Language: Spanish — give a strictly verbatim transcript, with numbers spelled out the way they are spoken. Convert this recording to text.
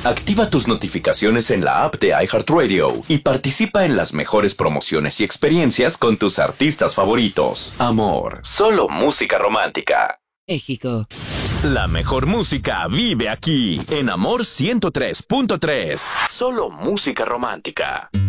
Activa tus notificaciones en la app de iHeartRadio y participa en las mejores promociones y experiencias con tus artistas favoritos. Amor, solo música romántica. México. La mejor música vive aquí, en Amor ciento tres punto tres. Solo música romántica.